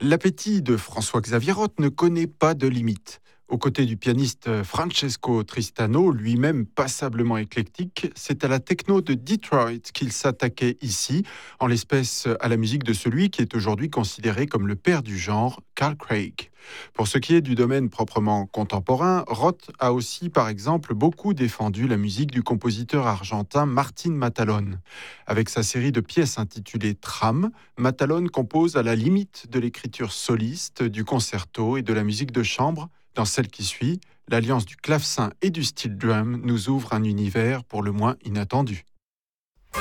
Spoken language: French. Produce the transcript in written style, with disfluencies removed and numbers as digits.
L'appétit de François-Xavier Roth ne connaît pas de limite. Aux côtés du pianiste Francesco Tristano, lui-même passablement éclectique, c'est à la techno de Detroit qu'il s'attaquait ici, en l'espèce à la musique de celui qui est aujourd'hui considéré comme le père du genre, Carl Craig. Pour ce qui est du domaine proprement contemporain, Roth a aussi par exemple beaucoup défendu la musique du compositeur argentin Martin Matalone. Avec sa série de pièces intitulée Tram, Matalone compose à la limite de l'écriture soliste, du concerto et de la musique de chambre. Dans celle qui suit, l'alliance du clavecin et du steel drum nous ouvre un univers pour le moins inattendu.